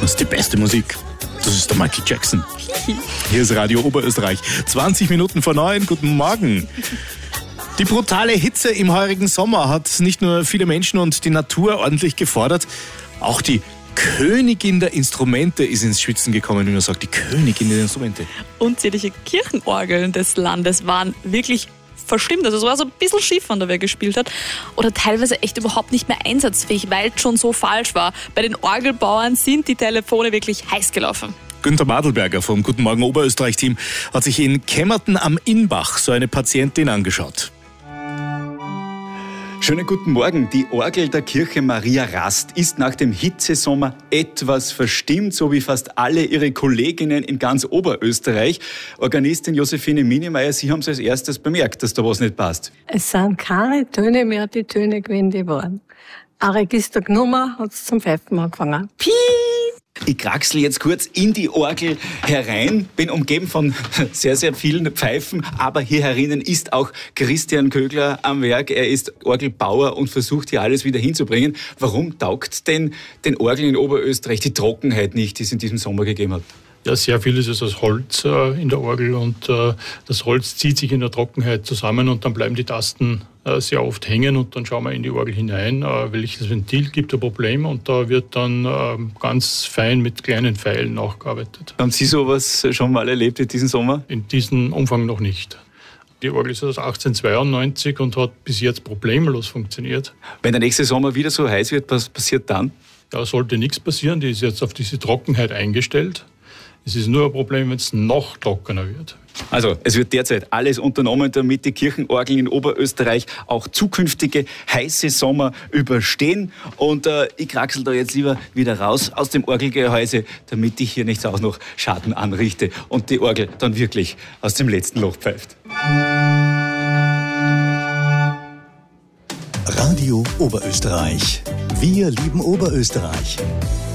Das ist die beste Musik. Das ist der Michael Jackson. Hier ist Radio Oberösterreich. 20 Minuten vor 9. Guten Morgen. Die brutale Hitze im heurigen Sommer hat nicht nur viele Menschen und die Natur ordentlich gefordert, auch die Königin der Instrumente ist ins Schwitzen gekommen, wie man sagt, die Königin der Instrumente. Unzählige Kirchenorgeln des Landes waren wirklich verstimmt. Also es war so ein bisschen schief, von der wer gespielt hat. Oder teilweise echt überhaupt nicht mehr einsatzfähig, weil es schon so falsch war. Bei den Orgelbauern sind die Telefone wirklich heiß gelaufen. Günther Madelberger vom Guten Morgen Oberösterreich-Team hat sich in Kemmerten am Innbach so eine Patientin angeschaut. Schönen guten Morgen. Die Orgel der Kirche Maria Rast ist nach dem Hitzesommer etwas verstimmt, so wie fast alle ihre Kolleginnen in ganz Oberösterreich. Organistin Josephine Minemeyer, Sie haben es als erstes bemerkt, dass da was nicht passt. Es sind keine Töne mehr, die Töne gewesen, die waren. Ein Register genommen, hat es zum Pfeifen angefangen. Piep! Ich kraxel jetzt kurz in die Orgel herein, bin umgeben von sehr, sehr vielen Pfeifen, aber hier herinnen ist auch Christian Kögler am Werk. Er ist Orgelbauer und versucht hier alles wieder hinzubringen. Warum taugt denn den Orgeln in Oberösterreich die Trockenheit nicht, die es in diesem Sommer gegeben hat? Ja, sehr vieles ist aus Holz in der Orgel und das Holz zieht sich in der Trockenheit zusammen und dann bleiben die Tasten sehr oft hängen und dann schauen wir in die Orgel hinein, welches Ventil gibt ein Problem und da wird dann ganz fein mit kleinen Pfeilen nachgearbeitet. Haben Sie sowas schon mal erlebt in diesem Sommer? In diesem Umfang noch nicht. Die Orgel ist aus 1892 und hat bis jetzt problemlos funktioniert. Wenn der nächste Sommer wieder so heiß wird, was passiert dann? Da sollte nichts passieren, die ist jetzt auf diese Trockenheit eingestellt. Es ist nur ein Problem, wenn es noch trockener wird. Also, es wird derzeit alles unternommen, damit die Kirchenorgeln in Oberösterreich auch zukünftige heiße Sommer überstehen. Und ich kraxel da jetzt lieber wieder raus aus dem Orgelgehäuse, damit ich hier nicht auch noch Schaden anrichte und die Orgel dann wirklich aus dem letzten Loch pfeift. Radio Oberösterreich. Wir lieben Oberösterreich.